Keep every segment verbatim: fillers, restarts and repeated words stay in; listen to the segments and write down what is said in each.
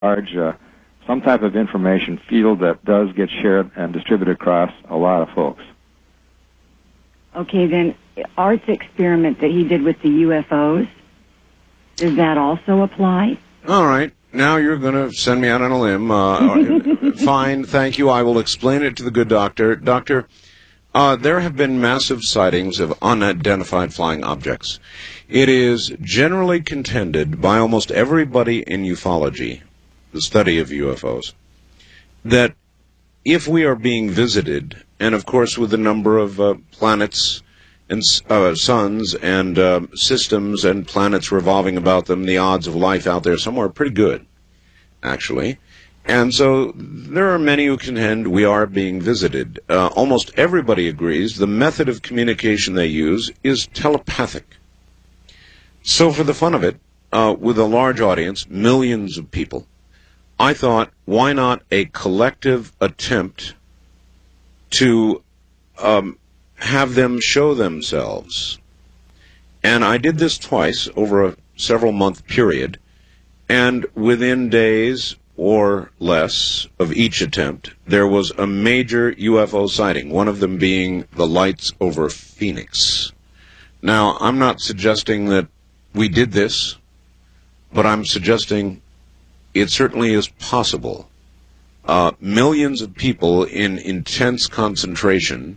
large, uh, some type of information field that does get shared and distributed across a lot of folks. Okay, then Art's experiment that he did with the U F Os, does that also apply? All right. Now you're going to send me out on a limb. Uh, fine, thank you. I will explain it to the good doctor. Doctor, uh, there have been massive sightings of unidentified flying objects. It is generally contended by almost everybody in ufology, the study of U F Os, that if we are being visited, and of course with the number of uh, planets and uh, suns and uh, systems and planets revolving about them, the odds of life out there somewhere are pretty good, actually. And so there are many who contend we are being visited. Uh, almost everybody agrees the method of communication they use is telepathic. So for the fun of it, uh, with a large audience, millions of people, I thought, why not a collective attempt to um, have them show themselves? And I did this twice over a several month period, and within days or less of each attempt, there was a major U F O sighting, one of them being the lights over Phoenix. Now, I'm not suggesting that we did this, but I'm suggesting it certainly is possible. Uh, millions of people in intense concentration.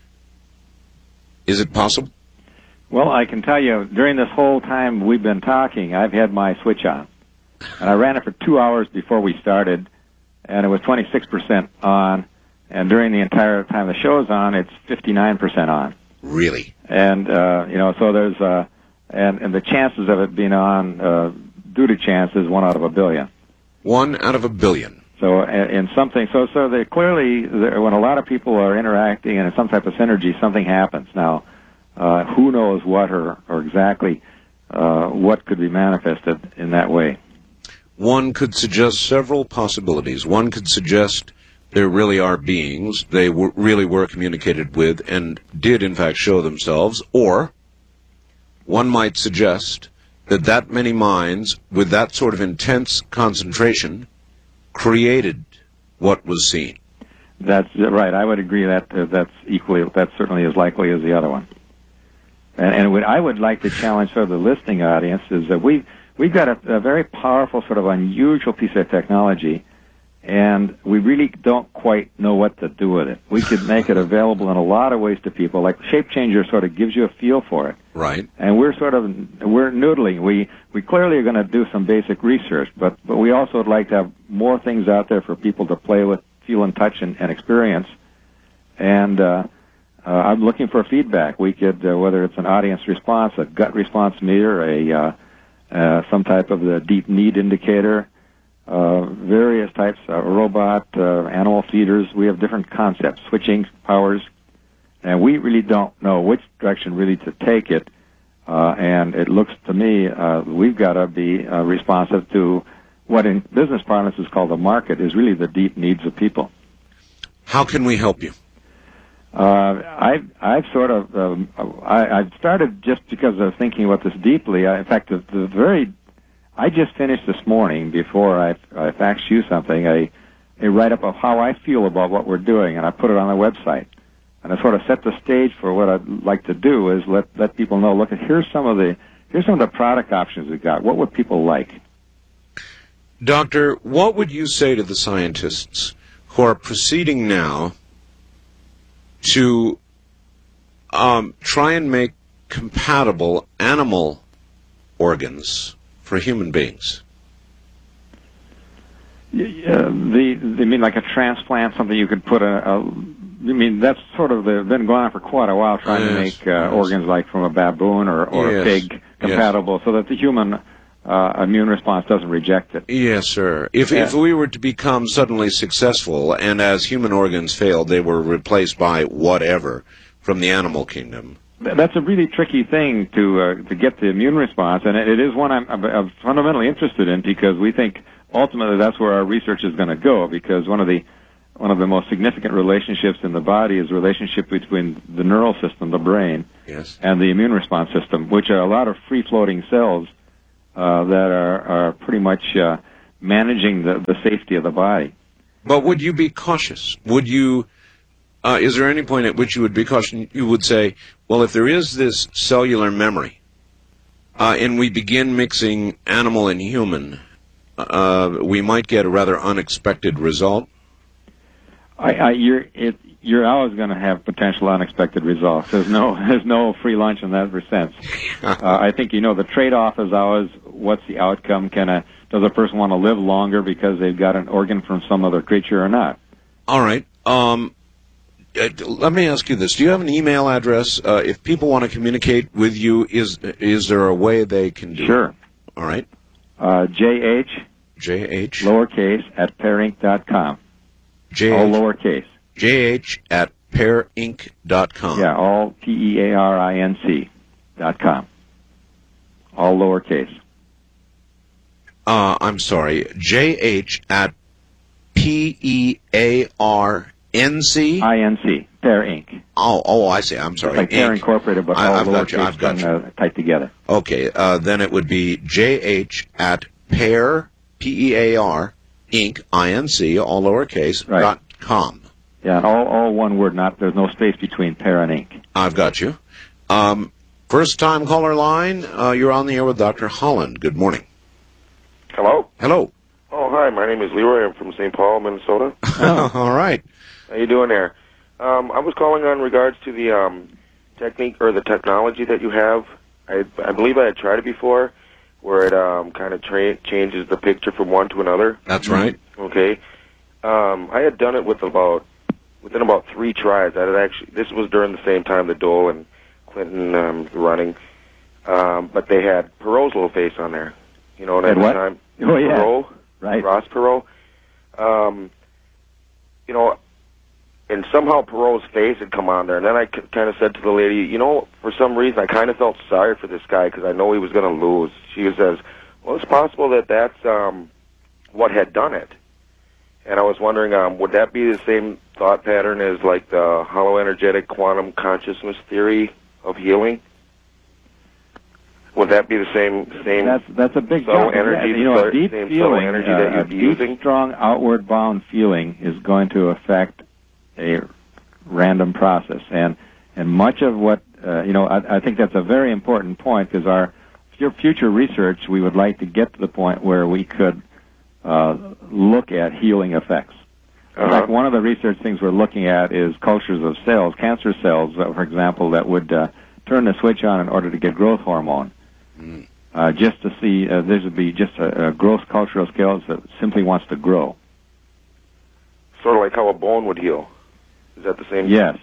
Is it possible? Well, I can tell you, during this whole time we've been talking, I've had my switch on. And I ran it for two hours before we started, and it was twenty-six percent on. And during the entire time the show's on, it's fifty-nine percent on. Really? And, uh, you know, so there's, uh, and, and the chances of it being on, uh, due to chance, is one out of a billion. One out of a billion. So in something, so so they clearly, when a lot of people are interacting and in some type of synergy, something happens. Now, uh, who knows what or, or exactly uh, what could be manifested in that way? One could suggest several possibilities. One could suggest there really are beings, they w- really were communicated with and did in fact show themselves, or one might suggest that that many minds with that sort of intense concentration created what was seen. That's right. I would agree that uh, that's equally, that's certainly as likely as the other one. And, and what I would like to challenge sort of the listening audience is that we we've got a, a very powerful, sort of unusual piece of technology, and we really don't quite know what to do with it. We could make it available in a lot of ways to people. Like Shape Changer sort of gives you a feel for it. Right. And we're sort of, we're noodling. We we clearly are going to do some basic research, but, but we also would like to have more things out there for people to play with, feel and touch and, and experience. And uh, uh, I'm looking for feedback. We could, uh, whether it's an audience response, a gut response meter, a uh, uh, some type of the deep need indicator, uh, various types of robot, uh, animal feeders. We have different concepts, switching powers. And we really don't know which direction really to take it. Uh, and it looks to me uh, we've got to be uh, responsive to what in business parlance is called the market, is really the deep needs of people. How can we help you? Uh, I've, I've sort of, um, I, I've started just because I was thinking about this deeply. I, in fact, the, the very, I just finished this morning, before I, I faxed you something, a, a write-up of how I feel about what we're doing, and I put it on the website. And I sort of set the stage for what I'd like to do is let, let people know, look, here's some of the, here's some of the product options we've got. What would people like? Doctor, what would you say to the scientists who are proceeding now to um, try and make compatible animal organs for human beings? Yeah, the, they mean like a transplant, something you could put a, a I mean, that's sort of the, been going on for quite a while, trying yes, to make uh, yes. organs like from a baboon or, or yes, a pig compatible, yes. so that the human uh, immune response doesn't reject it. Yes, sir. If yeah. if we were to become suddenly successful, and as human organs failed, they were replaced by whatever from the animal kingdom. That's a really tricky thing to uh, to get the immune response, and it is one I'm, I'm fundamentally interested in, because we think ultimately that's where our research is going to go, because one of the One of the most significant relationships in the body is the relationship between the neural system, the brain, yes. and the immune response system, which are a lot of free-floating cells uh, that are, are pretty much uh, managing the, the safety of the body. But would you be cautious? Would you, uh, is there any point at which you would be cautious? You would say, well, if there is this cellular memory, uh, and we begin mixing animal and human, uh, we might get a rather unexpected result? I, I, you're, it, you're always going to have potential unexpected results. There's no, there's no free lunch in that sense. uh, I think, you know, the trade-off is always, what's the outcome? Can a, does a person want to live longer because they've got an organ from some other creature or not? All right. Um, uh, let me ask you this. Do you have an email address? Uh, if people want to communicate with you, is is there a way they can do Sure. it? All right. Uh, J H, J H, lowercase, at pair inc dot com. J All H, lowercase. J H at pair inc dot com. Yeah, all P E A R I N C dot com. All lowercase. Uh, I'm sorry, J H at P E A R N C? I N C, Pair Incorporated. Oh, oh, I see. I'm sorry. Like Pair Inc. Incorporated, but I- all I've got you, lowercase I've got and, uh, tight together. Okay, uh, then it would be J H at pair, P E A R, Inc, I N C, all lowercase, Right. dot com. Yeah, all all one word. Not there's no space between Pair and Inc. I've got you. Um, first time caller line, uh, you're on the air with Doctor Holland. Good morning. Hello? Hello. Oh, hi. My name is Leroy. I'm from Saint Paul, Minnesota. All right. How you doing there? Um, I was calling on regards to the um, technique or the technology that you have. I, I believe I had tried it before, where it um, kind of tra- changes the picture from one to another. That's right. Okay. Um, I had done it with about within about three tries. I had actually. This was during the same time that Dole and Clinton um, were running, um, but they had Perot's little face on there. You know, and at Had the what? time, Oh, yeah. Perot, Right. Ross Perot. Um, you know, and somehow Perot's face had come on there, and then I kind of said to the lady, you know, for some reason I kind of felt sorry for this guy because I know he was going to lose. She says, well, it's possible that that's um, what had done it. And I was wondering, um, would that be the same thought pattern as like the hollow energetic quantum consciousness theory of healing? Would that be the same same? That's that's a big subtle jump. energy, Yeah, you know, the a deep same feeling, subtle energy that uh, you'd a be deep, using? strong, outward bound feeling is going to affect a random process, and and much of what uh, you know, I, I think that's a very important point because our your future research, we would like to get to the point where we could uh, look at healing effects. In Uh-huh. fact, one of the research things we're looking at is cultures of cells, cancer cells, uh, for example, that would uh, turn the switch on in order to get growth hormone. Mm. Uh, just to see, uh, this would be just a, a gross cultural scale that simply wants to grow. Sort of like how a bone would heal. Is that the same? Yes.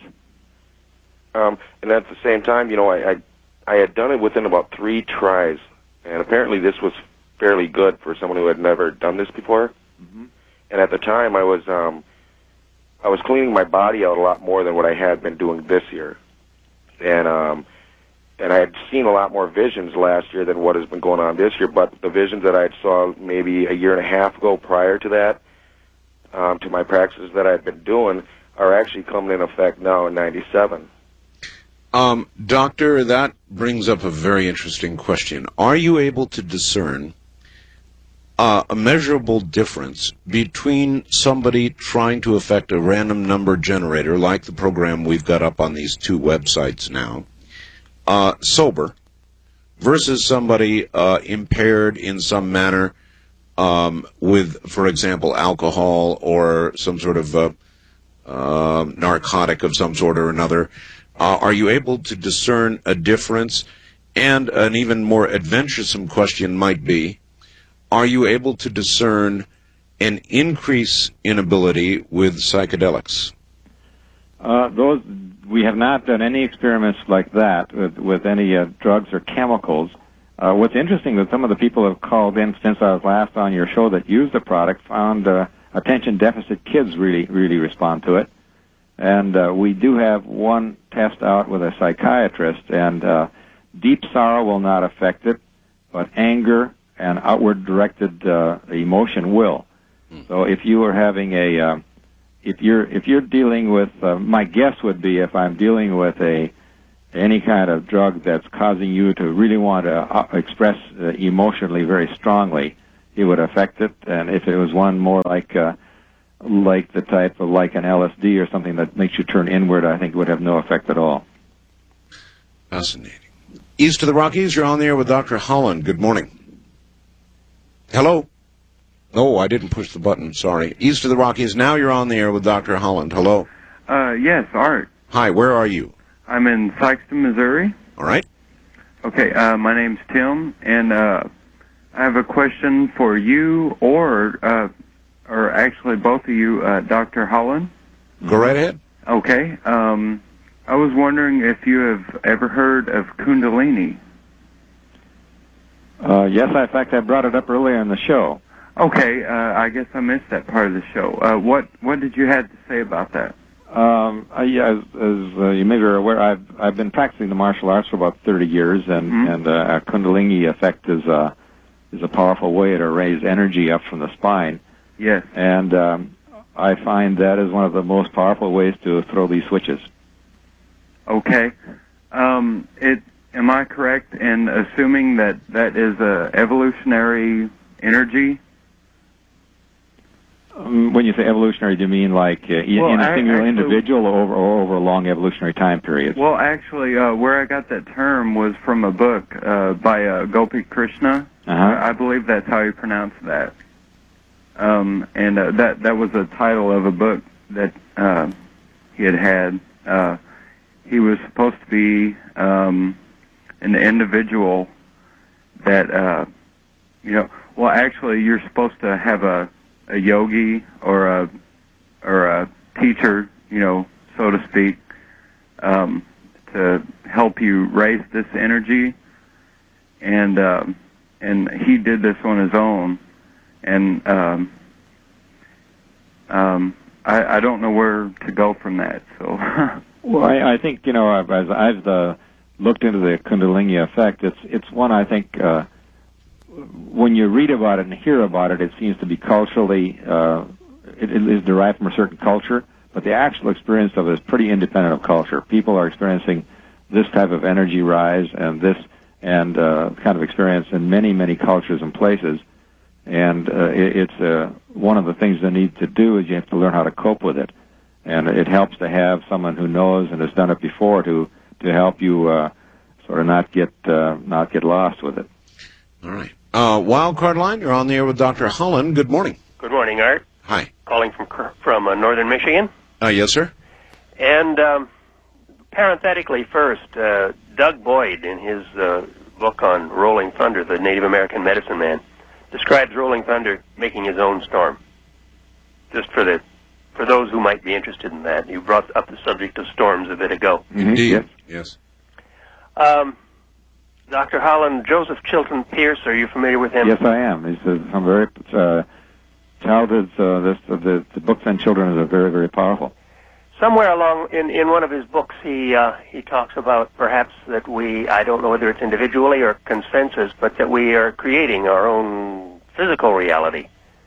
Um, and at the same time, you know, I, I I had done it within about three tries, and apparently this was fairly good for someone who had never done this before. Mm-hmm. And at the time, I was um, I was cleaning my body out a lot more than what I had been doing this year, and um, and I had seen a lot more visions last year than what has been going on this year. But the visions that I had saw maybe a year and a half ago prior to that, um, to my practices that I had been doing, are actually coming in effect now in ninety-seven. Um, doctor, that brings up a very interesting question. Are you able to discern uh, a measurable difference between somebody trying to affect a random number generator, like the program we've got up on these two websites now, uh, sober, versus somebody uh, impaired in some manner um, with, for example, alcohol or some sort of uh, uh, narcotic of some sort or another? Uh, are you able to discern a difference? And an even more adventuresome question might be, are you able to discern an increase in ability with psychedelics? Uh, those we have not done any experiments like that with, with any uh, drugs or chemicals. Uh, what's interesting is some of the people have called in since I was last on your show that used the product found uh, attention deficit kids really really respond to it. And uh, we do have one test out with a psychiatrist, and uh, deep sorrow will not affect it, but anger and outward-directed uh, emotion will. Mm. So if you are having a, uh, if you're if you're dealing with, uh, my guess would be if I'm dealing with a any kind of drug that's causing you to really want to uh, express uh, emotionally very strongly, it would affect it. And if it was one more like uh, like the type of like an L S D or something that makes you turn inward, I think it would have no effect at all. Fascinating. East of the Rockies, you're on the air with Doctor Holland. Good morning. Hello? No, I didn't push the button. Sorry. East of the Rockies, now you're on the air with Doctor Holland. Hello? Uh, yes, Art. Hi, where are you? I'm in Sikeston, Missouri. All right. Okay, uh, my name's Tim, and uh, I have a question for you, or uh, or actually both of you, uh, Doctor Holland. Go right ahead. Okay. Um, I was wondering if you have ever heard of Kundalini. Uh, yes, in fact, I brought it up earlier in the show. Okay, uh, I guess I missed that part of the show. Uh, what what did you have to say about that? Um, I, as, as uh, you may be aware, I've I've been practicing the martial arts for about thirty years, and Mm-hmm. and uh, a Kundalini effect is a is a powerful way to raise energy up from the spine. Yes. And um, I find that is one of the most powerful ways to throw these switches. Okay. Um, it am I correct in assuming that that is a evolutionary energy? Um, when you say evolutionary, do you mean like uh, in, Well, in a I- single actually- individual or over, or over a long evolutionary time period? Well, actually, uh, where I got that term was from a book uh, by uh, Gopi Krishna. Uh-huh. I, I believe that's how you pronounce that. Um, and uh, that that was the title of a book that uh, he had had. Uh, he was supposed to be um, an individual that, uh, you know, well, actually, you're supposed to have a, a yogi or a or a teacher, you know, so to speak, um, to help you raise this energy. And um, and he did this on his own. And um, um, I, I don't know where to go from that. So, Well, I, I think, you know, I've, as I've uh, looked into the Kundalini effect, it's it's one I think uh, when you read about it and hear about it, it seems to be culturally, uh, it, it is derived from a certain culture, but the actual experience of it is pretty independent of culture. People are experiencing this type of energy rise and this and uh, kind of experience in many, many cultures and places. And uh, it, it's uh, one of the things they need to do is you have to learn how to cope with it. And it helps to have someone who knows and has done it before to to help you uh, sort of not get uh, not get lost with it. All right. Uh, Wildcard Line, you're on the air with Doctor Holland. Good morning. Good morning, Art. Hi. Calling from from uh, northern Michigan. Uh, yes, sir. And um, parenthetically first, uh, Doug Boyd, in his uh, book on Rolling Thunder, the Native American medicine man, describes Rolling Thunder making his own storm. Just for the for those who might be interested in that. You brought up the subject of storms a bit ago. Indeed. Yes. Yes. Um, Doctor Holland, Joseph Chilton Pierce, are you familiar with him? Yes, I am. He's a, some very uh, childhood. Uh, this uh, the, the books on children are very, very powerful. Somewhere along in, in one of his books, he uh, he talks about perhaps that we, I don't know whether it's individually or consensus, but that we are creating our own physical reality,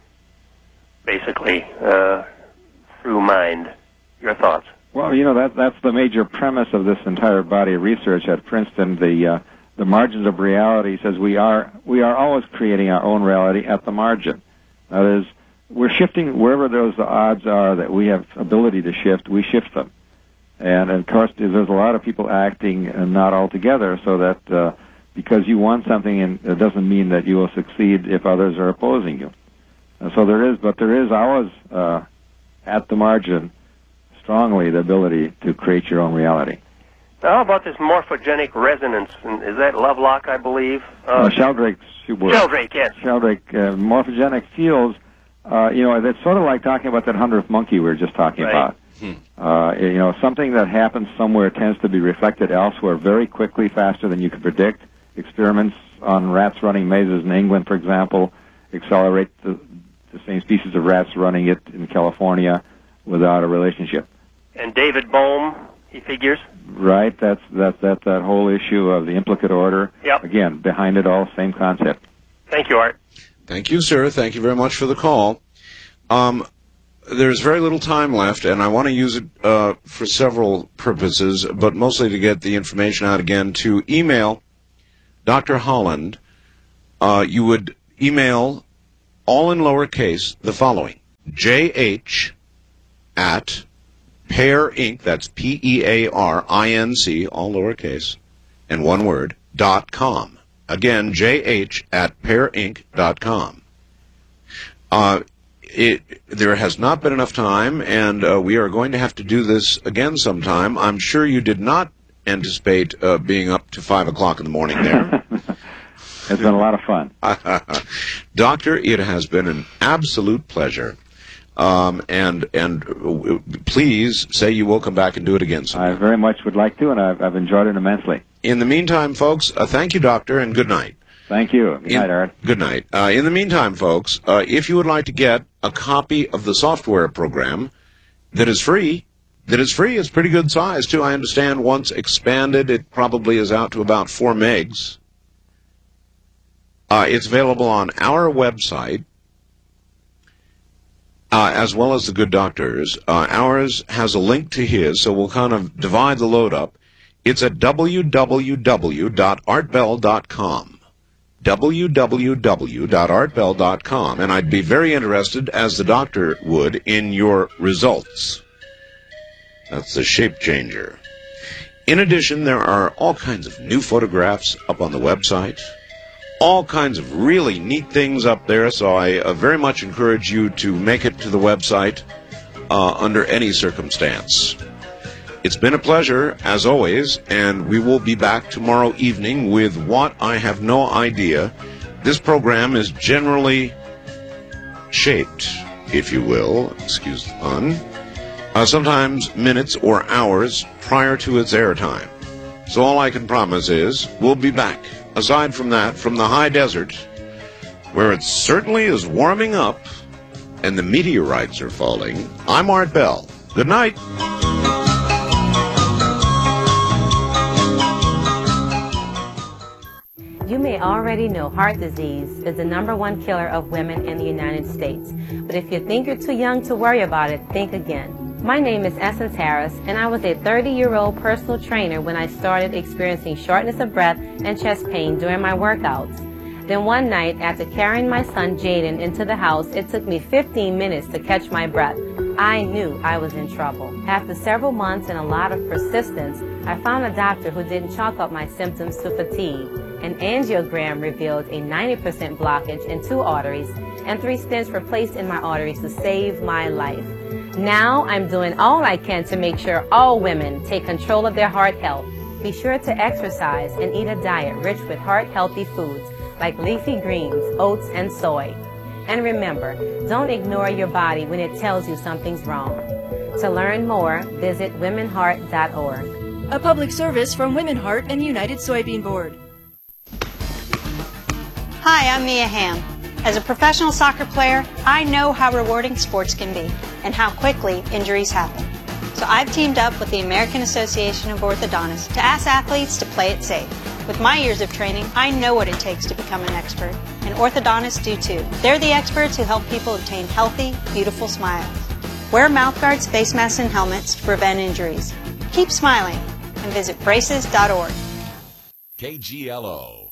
basically, uh, through mind. Your thoughts? Well, you know that that's the major premise of this entire body of research at Princeton. The uh, the margins of reality says we are we are always creating our own reality at the margin. That is, we're shifting wherever those odds are that we have ability to shift. We shift them, and of course there's a lot of people acting uh, not all together. So that uh, because you want something, and it doesn't mean that you will succeed if others are opposing you. And so there is, but there is always uh, at the margin strongly the ability to create your own reality. Now, how about this morphogenic resonance? And is that Lovelock, I believe? Uh, Sheldrake's word. Sheldrake, yes. Sheldrake, uh, morphogenic fields, uh, you know, that's sort of like talking about that hundredth monkey we were just talking Right. about. Hmm. Uh, you know, something that happens somewhere tends to be reflected elsewhere very quickly, faster than you can predict. Experiments on rats running mazes in England, for example, accelerate the, the same species of rats running it in California without a relationship. And David Bohm, he figures. Right, that's that that that whole issue of the implicate order. Yep. Again, behind it all, same concept. Thank you, Art. Thank you, sir. Thank you very much for the call. Um, there's very little time left, and I want to use it uh, for several purposes, but mostly to get the information out again. To email Doctor Holland, uh, you would email all in lowercase, the following. J H at Pear Inc, that's P E A R I N C, all lowercase, and one word, dot com. Again, J H at pear inc dot com. Uh, it, there has not been enough time, and uh, we are going to have to do this again sometime. I'm sure you did not anticipate uh, being up to five o'clock in the morning there. It's been a lot of fun. Doctor, it has been an absolute pleasure. Um, and and uh, please say you will come back and do it again sometime. I very much would like to, and I've, I've enjoyed it immensely. In the meantime, folks, uh, thank you, Doctor, and good night. Thank you. Good night, Art. Good night. Uh, in the meantime, folks, uh, if you would like to get a copy of the software program that is free, that is free, it's pretty good size, too. I understand once expanded, it probably is out to about four megs. Uh, it's available on our website, uh, as well as the Good Doctor's. Uh, ours has a link to his, so we'll kind of divide the load up. It's at w w w dot art bell dot com. w w w dot art bell dot com. And I'd be very interested, as the doctor would, in your results. That's the shape changer. In addition, there are all kinds of new photographs up on the website. All kinds of really neat things up there, so I uh, very much encourage you to make it to the website uh, under any circumstance. It's been a pleasure, as always, and we will be back tomorrow evening with what I have no idea. This program is generally shaped, if you will, excuse the pun, uh, sometimes minutes or hours prior to its airtime. So all I can promise is we'll be back. Aside from that, from the high desert, where it certainly is warming up and the meteorites are falling, I'm Art Bell. Good night. You may already know heart disease is the number one killer of women in the United States. But if you think you're too young to worry about it, think again. My name is Essence Harris, and I was a thirty-year-old personal trainer when I started experiencing shortness of breath and chest pain during my workouts. Then one night, after carrying my son Jaden into the house, it took me fifteen minutes to catch my breath. I knew I was in trouble. After several months and a lot of persistence, I found a doctor who didn't chalk up my symptoms to fatigue. An angiogram revealed a ninety percent blockage in two arteries, and three stents were placed in my arteries to save my life. Now I'm doing all I can to make sure all women take control of their heart health. Be sure to exercise and eat a diet rich with heart-healthy foods like leafy greens, oats, and soy. And remember, don't ignore your body when it tells you something's wrong. To learn more, visit women heart dot org. A public service from Women Heart and United Soybean Board. Hi, I'm Mia Hamm. As a professional soccer player, I know how rewarding sports can be and how quickly injuries happen. So I've teamed up with the American Association of Orthodontists to ask athletes to play it safe. With my years of training, I know what it takes to become an expert, and orthodontists do too. They're the experts who help people obtain healthy, beautiful smiles. Wear mouthguards, face masks, and helmets to prevent injuries. Keep smiling and visit braces dot org. K G L O.